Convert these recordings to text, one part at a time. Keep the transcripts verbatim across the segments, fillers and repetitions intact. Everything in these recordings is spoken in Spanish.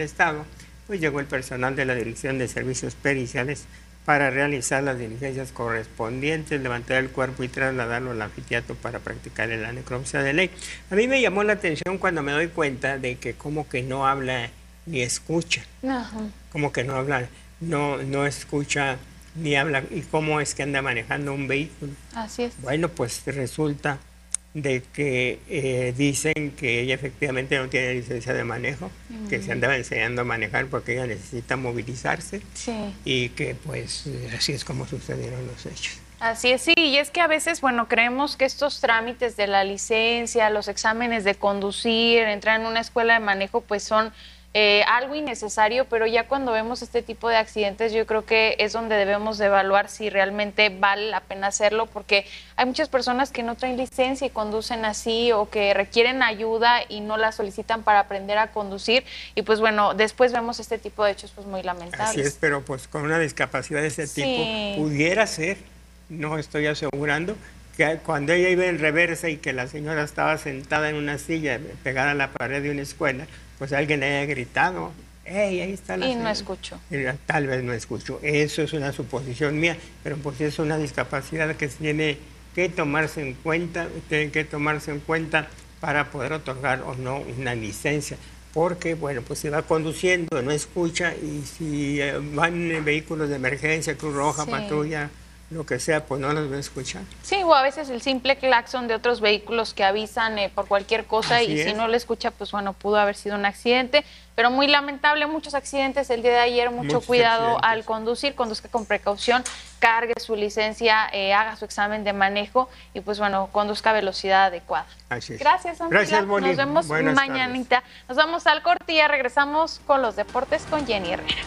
Estado, pues llegó el personal de la Dirección de Servicios Periciales para realizar las diligencias correspondientes, levantar el cuerpo y trasladarlo al anfiteatro para practicar la necropsia de ley. A mí me llamó la atención cuando me doy cuenta de que como que no habla ni escucha, Ajá. como que no habla, no, no escucha ni habla, y cómo es que anda manejando un vehículo. Así es. Bueno, pues resulta de que eh, dicen que ella efectivamente no tiene licencia de manejo, mm. que se andaba enseñando a manejar porque ella necesita movilizarse, sí. y que pues así es como sucedieron los hechos. Así es, sí, y es que a veces, bueno, creemos que estos trámites de la licencia, los exámenes de conducir, entrar en una escuela de manejo, pues son Eh, algo innecesario, pero ya cuando vemos este tipo de accidentes yo creo que es donde debemos de evaluar si realmente vale la pena hacerlo, porque hay muchas personas que no traen licencia y conducen así, o que requieren ayuda y no la solicitan para aprender a conducir, y pues bueno, después vemos este tipo de hechos pues muy lamentables. Así es, pero pues con una discapacidad de ese sí. tipo pudiera ser, no estoy asegurando, que cuando ella iba en reversa y que la señora estaba sentada en una silla pegada a la pared de una escuela, pues alguien le haya gritado, ¡hey, ahí está la Y señora! no escuchó. Tal vez no escuchó. Eso es una suposición mía, pero pues es una discapacidad que tiene que tomarse en cuenta, tiene que tomarse en cuenta para poder otorgar o no una licencia. Porque, bueno, pues se va conduciendo, no escucha, y si van en vehículos de emergencia, Cruz Roja, sí. patrulla, lo que sea, pues no los va a escuchar. Sí, o a veces el simple claxon de otros vehículos que avisan eh, por cualquier cosa. Así y es. Si no lo escucha, pues bueno, pudo haber sido un accidente, pero muy lamentable, muchos accidentes el día de ayer, mucho Muchos cuidado accidentes. Al conducir, conduzca con precaución, cargue su licencia, eh, haga su examen de manejo y pues bueno, conduzca a velocidad adecuada. Así es. Gracias, Ángela. Gracias, Boni. Nos vemos Buenas mañanita. Tardes. Nos vamos al corte y ya regresamos con los deportes con Jenny Herrera.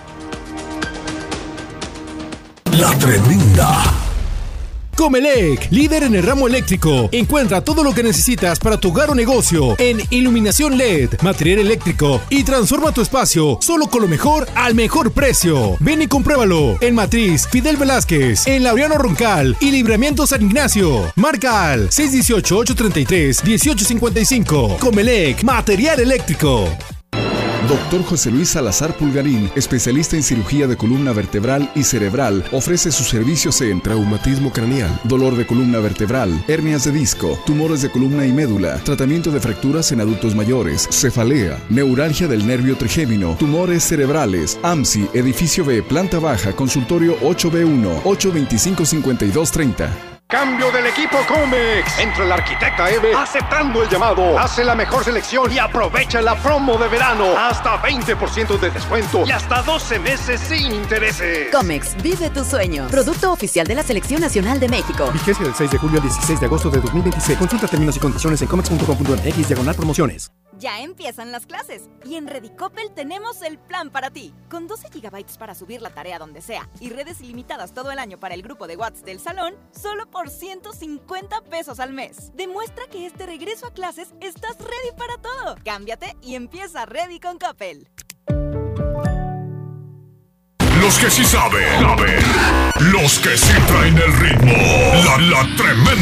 La Tremenda. Comelec, líder en el ramo eléctrico. Encuentra todo lo que necesitas para tu hogar o negocio en iluminación L E D, material eléctrico y transforma tu espacio solo con lo mejor al mejor precio. Ven y compruébalo en Matriz Fidel Velázquez, en Laureano Roncal y Libramiento San Ignacio. Marca al seis uno ocho, ocho tres tres, uno ocho cinco cinco. Comelec, material eléctrico. Doctor José Luis Salazar Pulgarín, especialista en cirugía de columna vertebral y cerebral, ofrece sus servicios en traumatismo craneal, dolor de columna vertebral, hernias de disco, tumores de columna y médula, tratamiento de fracturas en adultos mayores, cefalea, neuralgia del nervio trigémino, tumores cerebrales. A M S I, edificio B, planta baja, consultorio ocho B uno, ocho veinticinco, cincuenta y dos treinta. Cambio del equipo Comex. Entra la arquitecta Eve aceptando el llamado. Hace la mejor selección y aprovecha la promo de verano. Hasta veinte por ciento de descuento y hasta doce meses sin intereses. Comex, vive tu sueño. Producto oficial de la Selección Nacional de México. Vigencia del seis de julio al dieciséis de agosto de dos mil veintiséis. Consulta términos y condiciones en comex punto com punto m x diagonal promociones. Ya empiezan las clases y en Redicopel tenemos el plan para ti. Con doce gigabytes para subir la tarea donde sea y redes ilimitadas todo el año para el grupo de WhatsApp del salón, solo por ciento cincuenta pesos al mes. Demuestra que este regreso a clases estás ready para todo. Cámbiate y empieza Ready con Coppel. Los que sí saben, saben. Los que sí traen el ritmo. La, la Tremenda.